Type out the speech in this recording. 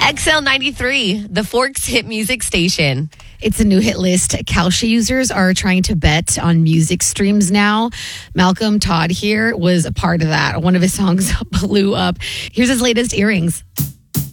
XL93, the Forks hit music station. It's a new hit list. Kalshi users are trying to bet on music streams now. Malcolm Todd here was a part of that. One of his songs blew up. Here's his latest earrings.